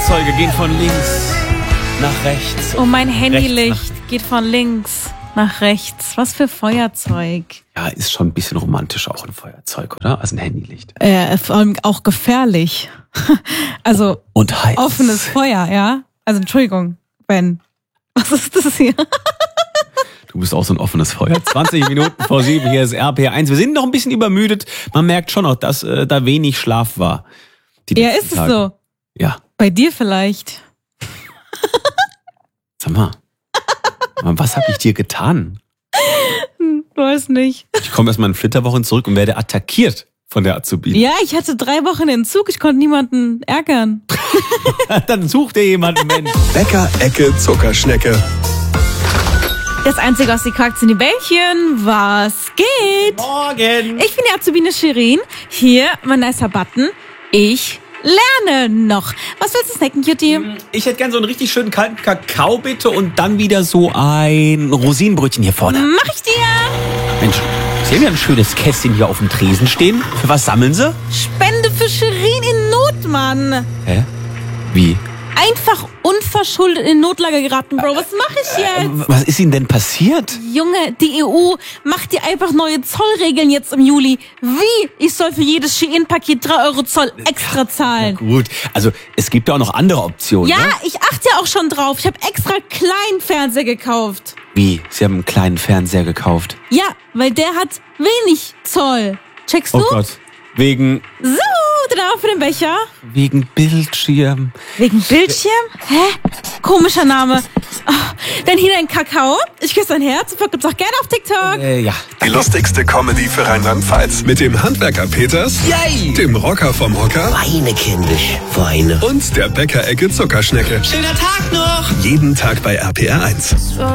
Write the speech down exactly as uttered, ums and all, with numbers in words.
Feuerzeuge gehen von links nach rechts. Oh, mein Handylicht nach... geht von links nach rechts. Was für Feuerzeug. Ja, ist schon ein bisschen romantisch auch ein Feuerzeug, oder? Also ein Handylicht. Äh, vor allem auch gefährlich. Also und heiß. Offenes Feuer, ja? Also Entschuldigung, Ben. Was ist das hier? Du bist auch so ein offenes Feuer. zwanzig Minuten vor sieben, hier ist R P R eins. Wir sind noch ein bisschen übermüdet. Man merkt schon noch, dass äh, da wenig Schlaf war. Ja, ist es so? Ja. Bei dir vielleicht. Sag mal, was habe ich dir getan? Hm, weiß nicht. Ich komme erst mal in Flitterwochen zurück und werde attackiert von der Azubine. Ja, ich hatte drei Wochen Entzug. Ich konnte niemanden ärgern. Dann such dir jemanden, Mensch. Bäcker, Ecke, Zuckerschnecke. Das Einzige, was sie fragt, sind die Bällchen. Was geht? Morgen. Ich bin die Azubine Shirin. Hier, mein nicer Button. Ich lerne noch. Was willst du snacken, Cutie? Ich hätte gern so einen richtig schönen kalten Kakao, bitte. Und dann wieder so ein Rosinenbrötchen hier vorne. Mach ich dir. Mensch, Sie haben ja ein schönes Kästchen hier auf dem Tresen stehen. Für was sammeln Sie? Spende für Shirin in Not, Mann. Hä? Wie? Einfach unverschuldet in Notlage geraten, Bro. Was mache ich jetzt? Was ist Ihnen denn passiert? Junge, die E U macht dir einfach neue Zollregeln jetzt im Juli. Wie? Ich soll für jedes Shein-Paket drei Euro Zoll extra zahlen. Ja, gut, also es gibt ja auch noch andere Optionen. Ja, ne? ich achte ja auch schon drauf. Ich habe extra kleinen Fernseher gekauft. Wie? Sie haben einen kleinen Fernseher gekauft? Ja, weil der hat wenig Zoll. Checkst du? Oh Gott. Wegen... So, dann auch für den Becher. Wegen Bildschirm. Wegen Bildschirm? Hä? Komischer Name. Oh, dann hier dein Kakao. Ich küsse dein Herz. Gibt's auch gerne auf TikTok. Äh, ja. Die lustigste Comedy für Rheinland-Pfalz. Mit dem Handwerker Peters, Yay! dem Rocker vom Hocker Weine, kindisch, weine. und der Bäcker-Ecke Zuckerschnecke. Schöner Tag noch! Jeden Tag bei R P R eins.